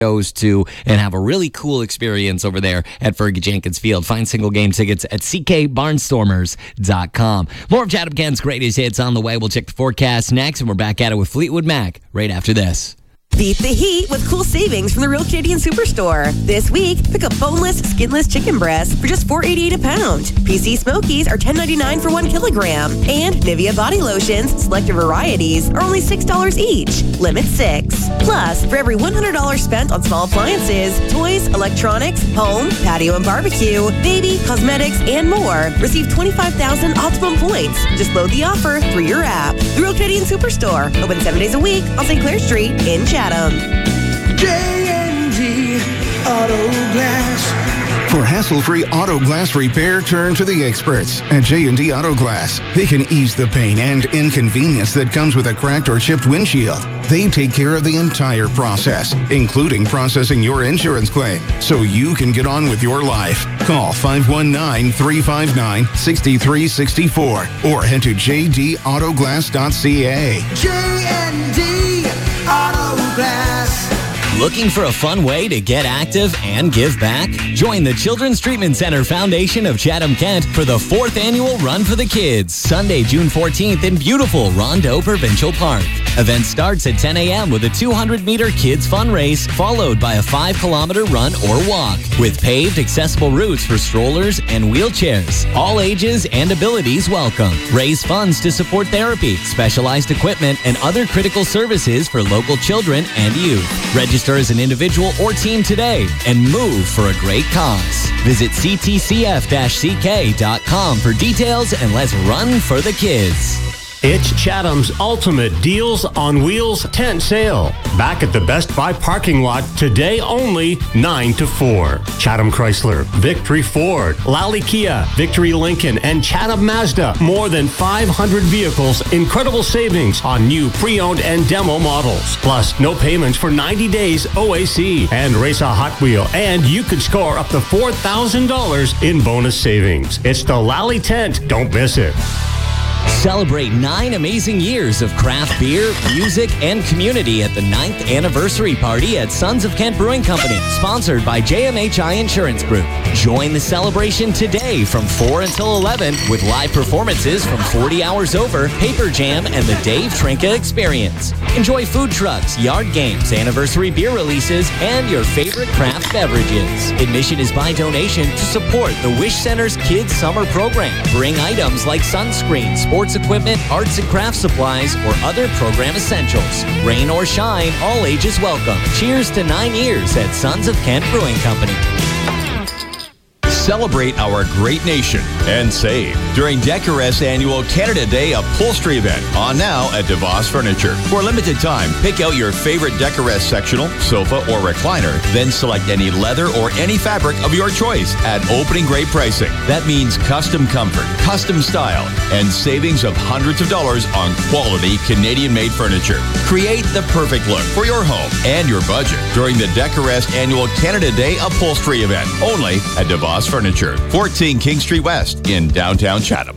goes to and have a really cool experience over there at Fergie Jenkins Field. Find single game tickets at ckbarnstormers.com. More of Chatham Kent's greatest hits on the way. We'll check the forecast next, and we're back at it with Fleetwood Mac right after this. Beat the heat with cool savings from the Real Canadian Superstore. This week, pick up boneless, skinless chicken breasts for just $4.88 a pound. PC Smokies are $10.99 for 1 kilogram. And Nivea body lotions, selected varieties, are only $6 each. Limit 6. Plus, for every $100 spent on small appliances, toys, electronics, home, patio and barbecue, baby, cosmetics, and more, receive 25,000 Optimum points. Just load the offer through your app. The Real Canadian Superstore, open 7 days a week on St. Clair Street in Chatham. J&D Auto Glass. For hassle-free auto glass repair, turn to the experts at J&D Auto Glass. They can ease the pain and inconvenience that comes with a cracked or chipped windshield. They take care of the entire process, including processing your insurance claim, so you can get on with your life. Call 519-359-6364 or head to jdautoglass.ca. J&D Auto Glass. Looking for a fun way to get active and give back? Join the Children's Treatment Center Foundation of Chatham Kent for the 4th annual Run for the Kids, Sunday, June 14th in beautiful Rondeau Provincial Park. Event starts at 10 a.m. with a 200-meter kids fun race, followed by a 5-kilometer run or walk, with paved, accessible routes for strollers and wheelchairs. All ages and abilities welcome. Raise funds to support therapy, specialized equipment, and other critical services for local children and youth. Register as an individual or team today and move for a great cause. Visit ctcf-ck.com for details, and let's run for the kids. It's Chatham's ultimate Deals on Wheels tent sale. Back at the Best Buy parking lot today only 9 to 4. Chatham Chrysler, Victory Ford, Lally Kia, Victory Lincoln, and Chatham Mazda. More than 500 vehicles, incredible savings on new pre-owned and demo models. Plus, no payments for 90 days OAC. And race a Hot Wheel, and you could score up to $4,000 in bonus savings. It's the Lally Tent. Don't miss it. Celebrate 9 amazing years of craft beer, music, and community at the 9th anniversary party at Sons of Kent Brewing Company, sponsored by JMHI Insurance Group. Join the celebration today from 4 until 11 with live performances from 40 Hours Over, Paper Jam, and the Dave Trinka Experience. Enjoy food trucks, yard games, anniversary beer releases, and your favorite craft beverages. Admission is by donation to support the Wish Center's Kids Summer Program. Bring items like sunscreen, sports equipment, arts and craft supplies, or other program essentials. Rain or shine, all ages welcome. Cheers to 9 years at Sons of Kent Brewing Company. Celebrate our great nation and save during Decorest's annual Canada Day upholstery event on now at DeVos Furniture. For a limited time, pick out your favorite Decorest sectional, sofa, or recliner, then select any leather or any fabric of your choice at opening grade pricing. That means custom comfort, custom style, and savings of hundreds of dollars on quality Canadian-made furniture. Create the perfect look for your home and your budget during the Decorest annual Canada Day upholstery event, only at DeVos Furniture, 14 King Street West in downtown Chatham.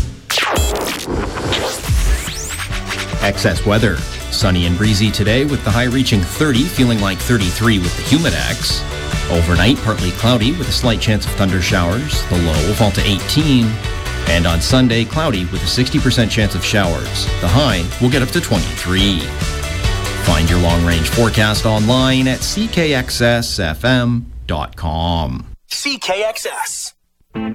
Excess weather. Sunny and breezy today with the high reaching 30, feeling like 33 with the Humidex. Overnight, partly cloudy with a slight chance of thunder showers. The low will fall to 18. And on Sunday, cloudy with a 60% chance of showers. The high will get up to 23. Find your long-range forecast online at ckxsfm.com. CKXS.